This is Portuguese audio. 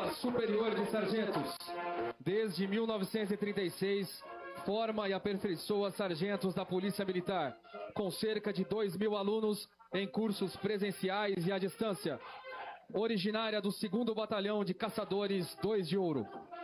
Escola Superior de Sargentos. Desde 1936, forma e aperfeiçoa sargentos da Polícia Militar, com cerca de 2.000 alunos em cursos presenciais e à distância. Originária do 2º Batalhão de Caçadores 2 de Ouro.